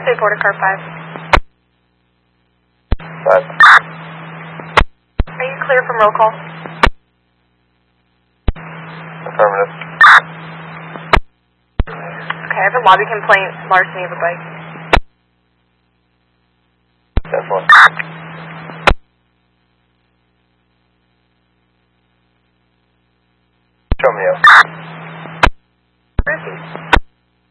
State Border Car 5. 5. Are you clear from roll call? Affirmative. Okay, I have a lobby complaint, larceny of a bike. 10-4. Show me up.